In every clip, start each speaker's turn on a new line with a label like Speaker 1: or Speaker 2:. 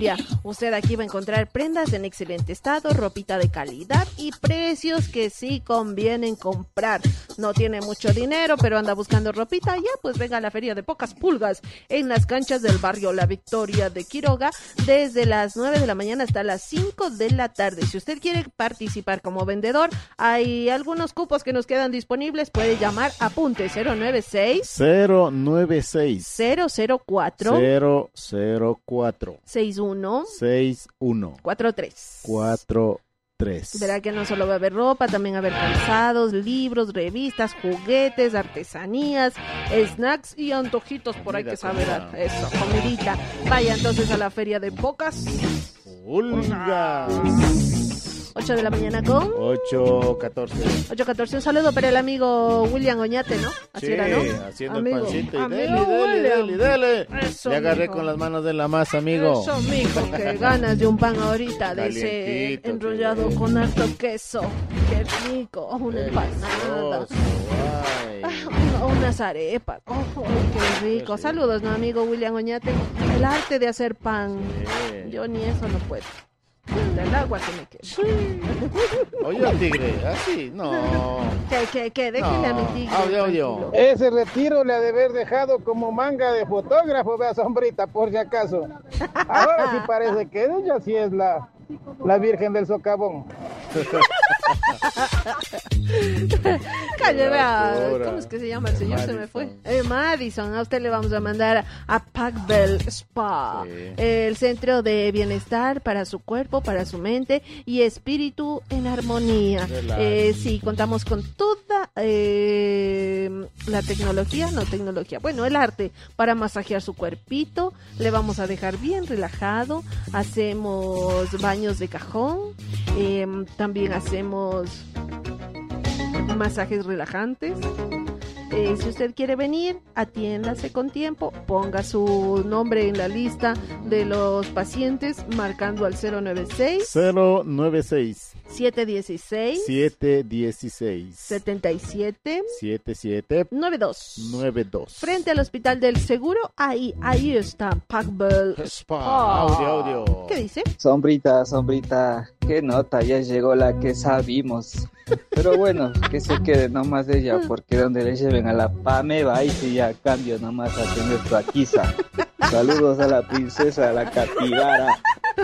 Speaker 1: Usted aquí va a encontrar prendas en excelente estado, ropita de calidad y precios que sí convienen comprar. No tiene mucho dinero, pero anda buscando ropita, ya pues venga a la feria de pocas pulgas en las canchas del barrio La Victoria de Quiroga desde las 9 de la mañana hasta las 5 de la tarde. Si usted quiere participar como vendedor, hay algunos cupos que nos quedan disponibles, puede llamar, apunte 096 004 61 43. Verá que no solo va a haber ropa, también va a haber calzados, libros, revistas, juguetes, artesanías, snacks y antojitos por ahí que saber eso, comidita. Vaya entonces a la feria de pocas
Speaker 2: pulgas.
Speaker 1: 8 de la mañana con 8:14. Un saludo para el amigo William Oñate, ¿no? Así
Speaker 2: sí,
Speaker 1: era, ¿no?
Speaker 2: haciendo
Speaker 1: amigo,
Speaker 2: el pancito y
Speaker 1: amigo
Speaker 2: dele.
Speaker 1: Eso,
Speaker 2: le agarré
Speaker 1: mijo.
Speaker 2: con las manos de la masa, amigo.
Speaker 1: Eso, mijo, que ganas de un pan ahorita, de ese enrollado con harto queso. Qué rico, una empanada. Unas arepas. Oh, qué rico. Saludos, ¿no, amigo William Oñate? El arte de hacer pan. Sí. Yo ni eso no puedo. Del agua que me queda. Sí.
Speaker 2: Oye, tigre, así, no.
Speaker 1: Que déjenle a mi tigre.
Speaker 2: Audio.
Speaker 3: Ese retiro le ha de haber dejado como manga de fotógrafo, vea, Sombrita, por si acaso. Ahora sí parece que ella sí es la Virgen del Socavón.
Speaker 1: Calle, vea, ¿cómo es que se llama el señor? Madison. Se me fue. Madison, a usted le vamos a mandar a Packbell Spa, sí. El centro de bienestar para su cuerpo, para su mente y espíritu en armonía. Sí, contamos con toda la tecnología, bueno, el arte para masajear su cuerpito. Le vamos a dejar bien relajado. Hacemos baños de cajón, también hacemos masajes relajantes. Si usted quiere venir, atiéndase con tiempo, ponga su nombre en la lista de los pacientes marcando al 096 716 77 92 frente al Hospital del Seguro. Ahí está Packbell Spa.
Speaker 2: Audio.
Speaker 1: ¿Qué dice?
Speaker 4: Sombrita, qué nota, ya llegó la que sabimos. Pero bueno, que se quede nomás ella, porque donde le lleven a la Pame va y si ya cambio nomás a tener tu Akiza. Saludos a la princesa, a la capibara.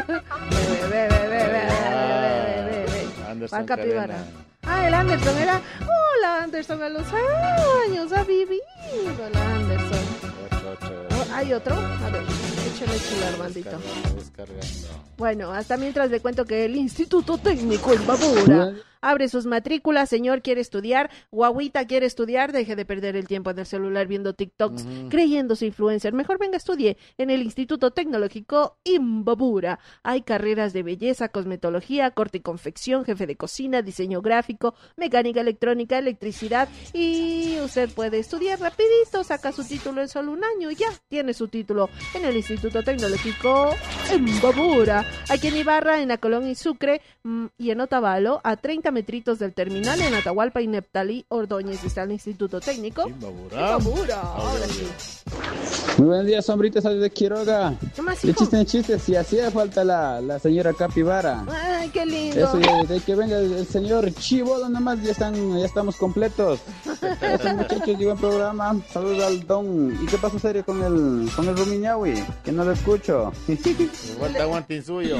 Speaker 1: Anderson capibara. El Anderson era. Hola, Anderson, a los años ha vivido el Anderson. ¿Hay otro? A ver, échale Armandito. Bueno, hasta mientras le cuento que el Instituto Técnico en Babura abre sus matrículas. Señor, quiere estudiar, guaguita quiere estudiar, deje de perder el tiempo en el celular viendo TikToks, creyéndose influencer. Mejor venga, estudie en el Instituto Tecnológico Imbabura. Hay carreras de belleza, cosmetología, corte y confección, jefe de cocina, diseño gráfico, mecánica electrónica, electricidad, y usted puede estudiar rapidito, saca su título en solo un año y ya tiene su título en el Instituto Tecnológico Imbabura. Aquí en Ibarra, en Acolón y Sucre, y en Otavalo, a 30 metritos del terminal, en Atahualpa y Neptalí Ordóñez está el Instituto Técnico Imbabura. Ahora sí.
Speaker 5: Muy buen día, Sombritas de Quiroga.
Speaker 1: ¿Qué más,
Speaker 5: hijo? De chistes, si hacía falta la señora Capibara.
Speaker 1: Ay, qué lindo.
Speaker 5: Eso de que venga el señor Chivo, nomás ya estamos completos. Esos muchachos, y buen programa. Saludos al Don. ¿Y qué pasa serio con el Rumiñahui? Que no lo escucho.
Speaker 2: Aguante suyo.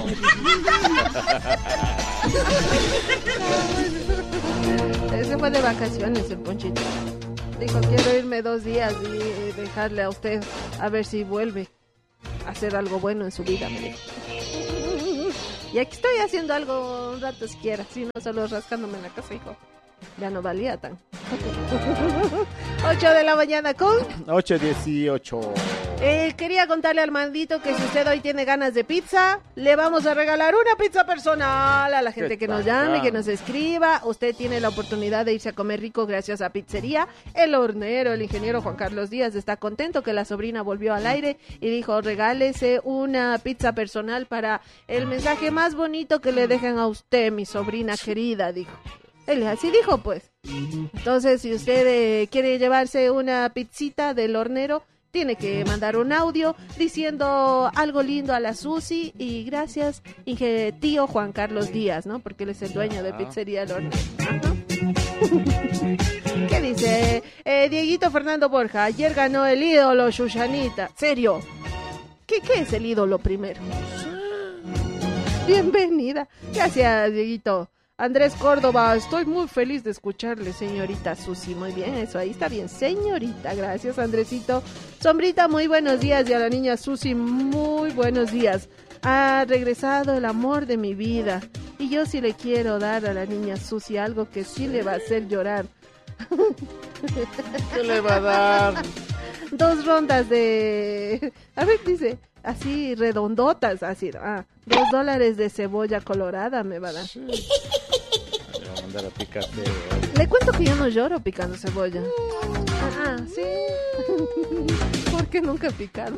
Speaker 1: Ese fue de vacaciones el Ponchito. Dijo, quiero irme 2 días y dejarle a usted a ver si vuelve a hacer algo bueno en su vida, me dijo. Y aquí estoy haciendo algo un rato siquiera, si no solo rascándome en la casa, hijo. Ya no valía tan. 8 de la mañana con
Speaker 2: 8:18.
Speaker 1: Quería contarle al Armandito que si usted hoy tiene ganas de pizza, le vamos a regalar una pizza personal a la gente que nos llame, que nos escriba. Usted tiene la oportunidad de irse a comer rico gracias a Pizzería El Hornero. El ingeniero Juan Carlos Díaz está contento que la sobrina volvió al aire y dijo, regálese una pizza personal para el mensaje más bonito que le dejen a usted, mi sobrina querida, dijo. Él así dijo, pues. Entonces, si usted quiere llevarse una pizzita del Hornero, tiene que mandar un audio diciendo algo lindo a la Susi y gracias, tío Juan Carlos Díaz, ¿no? Porque él es el dueño de Pizzería El Horno. ¿Qué dice? Dieguito Fernando Borja, ayer ganó el ídolo Shushanita. ¿Serio? ¿Qué es el ídolo primero? Bienvenida. Gracias, Dieguito. Andrés Córdoba, estoy muy feliz de escucharle, señorita Susi. Muy bien, eso ahí está bien, señorita. Gracias, Andresito. Sombrita, muy buenos días. Y a la niña Susi, muy buenos días. Ha regresado el amor de mi vida. Y yo sí le quiero dar a la niña Susi algo que sí le va a hacer llorar.
Speaker 2: ¿Qué le va a dar?
Speaker 1: 2 rondas de... A ver, dice... Así, redondotas, así, $2 de cebolla colorada me va a dar. Sí.
Speaker 2: Le va a mandar a picarte.
Speaker 1: Le cuento que yo no lloro picando cebolla. Sí. Porque nunca he picado.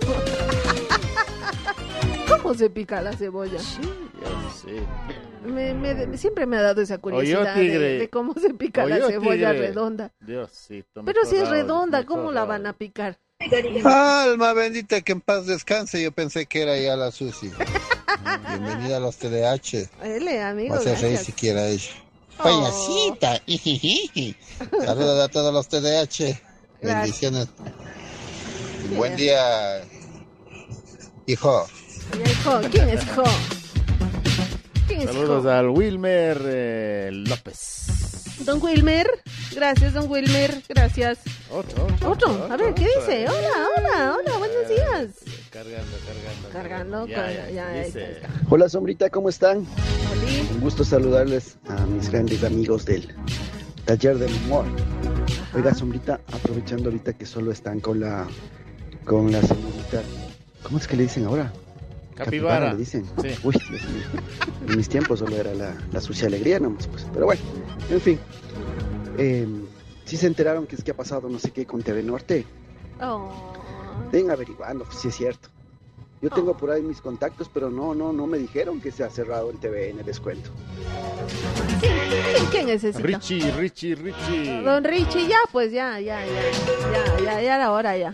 Speaker 1: ¿Cómo se pica la cebolla?
Speaker 2: Sí, yo sé.
Speaker 1: Siempre me ha dado esa curiosidad de cómo se pica la cebolla redonda.
Speaker 2: Diosito.
Speaker 1: Pero si es redonda, ¿cómo la van a picar?
Speaker 6: Alma bendita, que en paz descanse. Yo pensé que era ya la Susi. Bienvenida a los TDH.
Speaker 1: Amigo,
Speaker 6: no se reír siquiera ella. Payasita. Saludos a todos los TDH. Bendiciones. Buen día, hijo.
Speaker 1: ¿Quién es hijo?
Speaker 2: Saludos al Wilmer López.
Speaker 1: Don Wilmer, gracias, don Wilmer, gracias. Otro. A ver, ¿qué dice? Hola, buenos días. Cargando. Ya.
Speaker 7: Hola, Sombrita, ¿cómo están?
Speaker 1: Hola.
Speaker 7: Un gusto saludarles a mis grandes amigos del Taller del Humor. Ajá. Oiga, Sombrita, aprovechando ahorita que solo están con la señorita, ¿cómo es que le dicen ahora?
Speaker 2: Capibara
Speaker 7: le dicen.
Speaker 2: Sí.
Speaker 7: Uy, Dios mío. En mis tiempos solo era la sucia alegría nomás, pues. Pero bueno, en fin. Sí se enteraron que es que ha pasado no sé qué con TV Norte. Ven averiguando si es cierto. Yo tengo por ahí mis contactos, pero no me dijeron que se ha cerrado el TVN, les cuento.
Speaker 1: ¿Quién es ese?
Speaker 2: Richie.
Speaker 1: Don Richie, ya, pues ya era hora ya.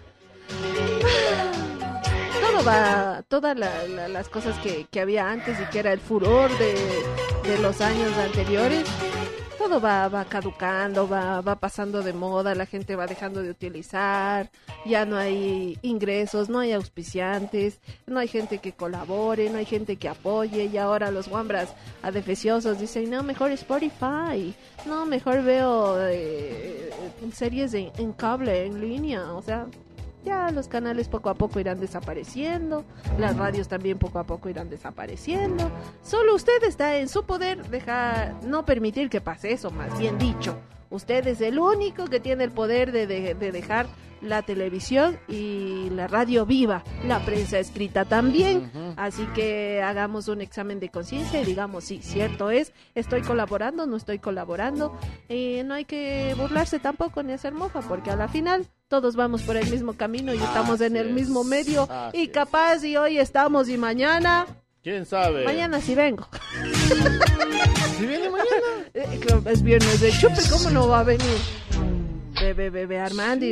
Speaker 1: Todas las cosas que había antes y que era el furor de los años anteriores, todo va caducando, va pasando de moda, la gente va dejando de utilizar, ya no hay ingresos, no hay auspiciantes, no hay gente que colabore, no hay gente que apoye, y ahora los guambras adefesiosos dicen, no, mejor Spotify, no, mejor veo series en cable, en línea, o sea... Ya los canales poco a poco irán desapareciendo, las radios también poco a poco irán desapareciendo. Solo usted está en su poder no permitir que pase eso, más bien dicho. Usted es el único que tiene el poder de dejar la televisión y la radio viva, la prensa escrita también. Así que hagamos un examen de conciencia y digamos, sí, cierto es, estoy colaborando, no estoy colaborando. No hay que burlarse tampoco ni hacer mofa, porque a la final todos vamos por el mismo camino y estamos en el mismo medio. Y capaz y hoy estamos y mañana...
Speaker 2: ¿Quién sabe?
Speaker 1: Mañana sí vengo.
Speaker 2: ¿Sí viene mañana?
Speaker 1: Es viernes de chupe, ¿cómo no va a venir? Ve Armandi.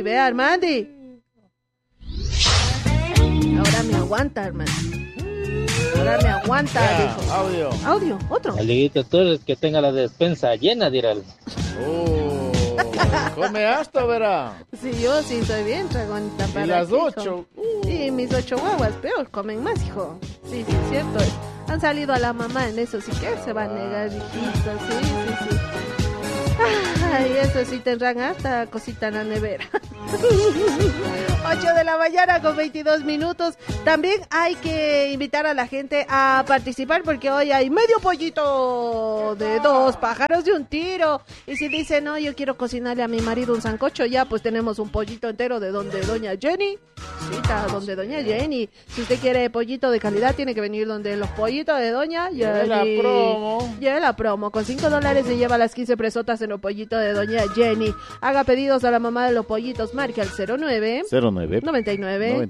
Speaker 1: Ahora me aguanta, hermano. Ahora me aguanta, dijo. Audio, otro.
Speaker 8: Aliguito, tú eres que tenga la despensa llena, dirá.
Speaker 2: Come hasta, verá.
Speaker 1: Sí, yo sí soy bien tragonita para
Speaker 2: y las 8.
Speaker 1: Sí, mis 8 guaguas peor comen más, hijo. Sí, cierto es. Han salido a la mamá en eso, sí que se va a negar, hijito. Sí. Ay, eso sí tendrán harta cosita en la nevera. 8 de la mañana con 22 minutos. También hay que invitar a la gente a participar porque hoy hay medio pollito de 2 pájaros de un tiro. Y si dice, no, yo quiero cocinarle a mi marido un sancocho, ya pues tenemos un pollito entero de donde doña Jenny. Sí, está donde doña Jenny. Si usted quiere pollito de calidad, tiene que venir donde los pollitos de doña Jenny. Lleve la promo. Con $5 se lleva las 15 presotas en los pollitos de doña Jenny. Haga pedidos a la mamá de los pollitos. Marque al 09 99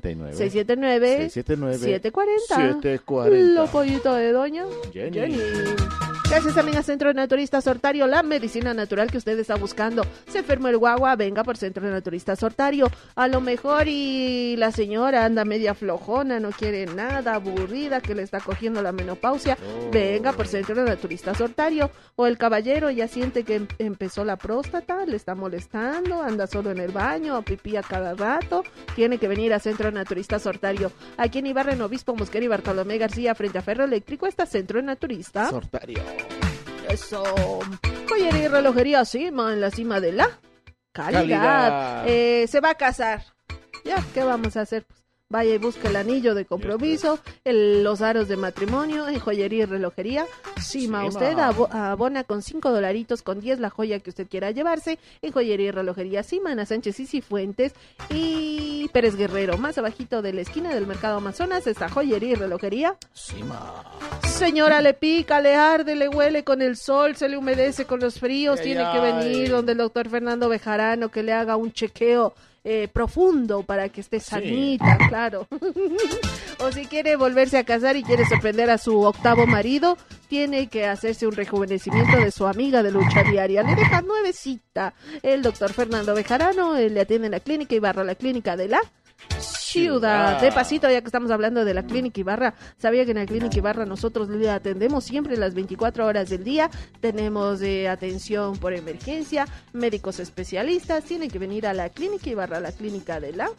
Speaker 1: 679 740. Los pollitos de doña Jenny. Gracias también a Centro Naturista Sortario, la medicina natural que usted está buscando. Se enfermó el guagua, venga por Centro Naturista Sortario. A lo mejor y la señora anda media flojona, no quiere nada, aburrida, que le está cogiendo la menopausia. Venga por Centro Naturista Sortario. O el caballero ya siente que empezó la próstata, le está molestando, anda solo en el baño, pipí a cada rato. Tiene que venir a Centro Naturista Sortario. Aquí en Ibarra, en Obispo Mosquera y Bartolomé García, frente a Ferro Eléctrico, está Centro Naturista
Speaker 2: Sortario.
Speaker 1: Eso. Joyería y relojería Cima, en la cima de la calidad. Se va a casar. Ya, ¿qué vamos a hacer? Pues vaya y busque el anillo de compromiso, los aros de matrimonio en joyería y relojería Cima. Usted abona con $5 con 10 la joya que usted quiera llevarse en joyería y relojería Cima, en Sánchez y Cifuentes y Pérez Guerrero. Más abajito de la esquina del Mercado Amazonas está joyería y relojería
Speaker 2: Cima.
Speaker 1: Señora, le pica, le arde, le huele con el sol, se le humedece con los fríos, tiene que venir donde el doctor Fernando Bejarano que le haga un chequeo profundo para que esté sanita, sí. Claro. O si quiere volverse a casar y quiere sorprender a su octavo marido, tiene que hacerse un rejuvenecimiento de su amiga de lucha diaria. Le deja nuevecita el doctor Fernando Bejarano, le atiende en la clínica Ibarra, la clínica de la ciudad. De pasito, ya que estamos hablando de la Clínica Ibarra, sabía que en la Clínica Ibarra nosotros le atendemos siempre las 24 horas del día. Tenemos atención por emergencia, médicos especialistas. Tienen que venir a la Clínica Ibarra, la clínica de la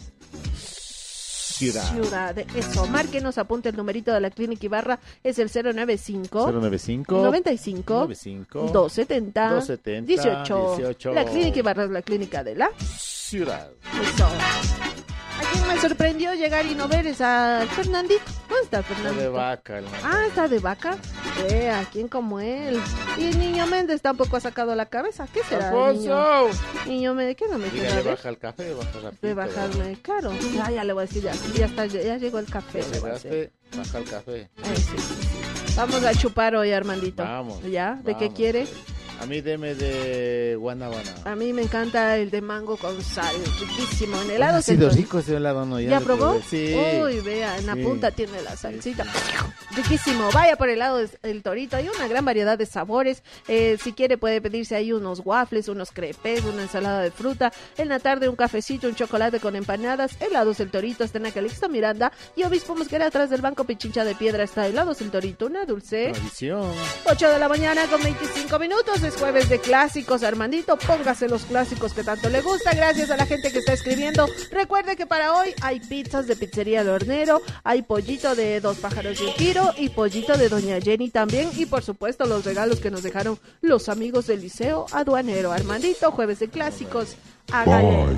Speaker 1: ciudad. Eso, márquenos, apunte el numerito de la Clínica Ibarra, es el 095 95 270 18. La Clínica Ibarra es la clínica de la
Speaker 2: ciudad.
Speaker 1: Eso. A quien me sorprendió llegar y no ver es a Fernandito. ¿Dónde está Fernandito?
Speaker 2: Está de vaca.
Speaker 1: Está de vaca. ¿A quién como él? Y Niño Méndez tampoco ha sacado la cabeza. ¿Qué será? Niño Méndez, ¿qué no me quiere ver?
Speaker 2: Baja el café, baja rápido.
Speaker 1: De bajarme, claro. Ya le voy a decir, ya llegó el café.
Speaker 2: Baja el café.
Speaker 1: Sí. Vamos a chupar hoy, Armandito.
Speaker 2: Vamos.
Speaker 1: ¿Ya? ¿De qué quiere?
Speaker 2: A mí deme de guanábana.
Speaker 1: A mí me encanta el de mango con sal, riquísimo. En helado
Speaker 2: ha sido rico ese helado, ¿no?
Speaker 1: ¿Ya probó?
Speaker 2: Sí.
Speaker 1: Uy, vea, en la punta tiene la salsita. Riquísimo. Vaya por el helado del Torito. Hay una gran variedad de sabores. Si quiere puede pedirse ahí unos waffles, unos crepes, una ensalada de fruta. En la tarde un cafecito, un chocolate con empanadas. Helados del Torito está en la Calixto Miranda. Y Obispo Mosquera atrás del Banco Pichincha de Piedra está helados del Torito. Una dulce.
Speaker 2: Tradición.
Speaker 1: 8 de la mañana con 25 minutos. Es jueves de clásicos, Armandito, póngase los clásicos que tanto le gusta. Gracias a la gente que está escribiendo. Recuerde que para hoy hay pizzas de Pizzería El Hornero, hay pollito de Dos Pájaros y un Tiro y pollito de Doña Jenny también, y por supuesto los regalos que nos dejaron los amigos del Liceo Aduanero. Armandito, jueves de clásicos, hágale.